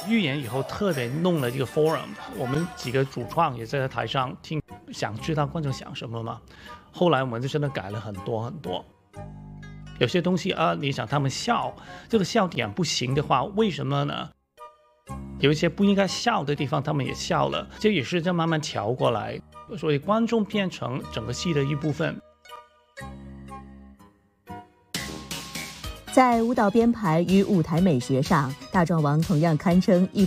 预演以后特别弄了这个 forum， 我们几个主创也在台上听，想知道观众想什么嘛。后来我们就真的改了很多。有些东西你想他们笑，这个笑点不行的话，为什么呢？有一些不应该笑的地方，他们也笑了，这也是在慢慢调过来，所以观众变成整个戏的一部分。 在舞蹈编排与舞台美学上，大壮王同样堪称一